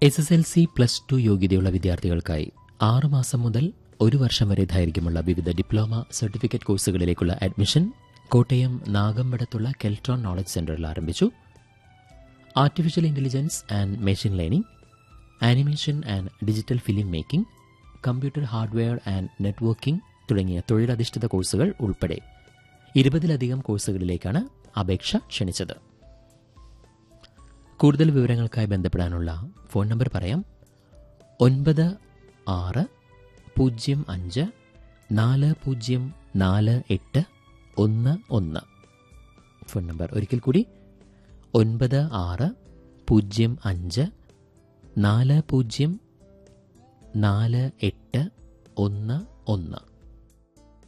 SSLC +2 യോഗ്യതയുള്ള വിദ്യാർത്ഥികൾക്കായി 6 മാസം മുതൽ 1 വർഷം വരെ ദൈർഘ്യമുള്ള വിവിധ diploma certificate കോഴ്സുകളിലേക്കുള്ള admission Kottayam നാഗമ്പടത്തുള്ള Keltron knowledge സെന്ററിൽ ആരംഭിച്ചു. Artificial intelligence and machine learning, animation and digital film making, computer hardware and networking തുടങ്ങിയ തൊഴിലധിഷ്ഠിത കോഴ്സുകൾ ഉൾപ്പെടെ 20-ലധികം കോഴ്സുകളിലേക്കാണ് അപേക്ഷ ക്ഷണിച്ചത്. കൂടുതൽ വിവരങ്ങൾക്കായി ബന്ധപ്പെടാനുള്ള ഫോൺ നമ്പർ പറയാം: 9605404811. ഫോൺ നമ്പർ ഒരിക്കൽ കൂടി 9605404811.